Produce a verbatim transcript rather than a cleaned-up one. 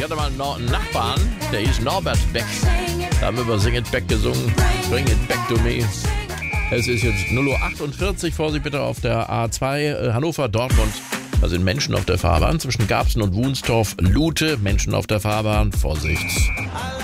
hatte mal einen Nor- Nachbarn, der hieß Norbert Beck. Da haben wir über Sing It Back gesungen. Bring it back to me. Es ist jetzt null Uhr achtundvierzig. Vorsicht bitte auf der A zwei äh, Hannover-Dortmund. Da sind Menschen auf der Fahrbahn zwischen Garbsen und Wunstorf. Lute, Menschen auf der Fahrbahn. Vorsicht.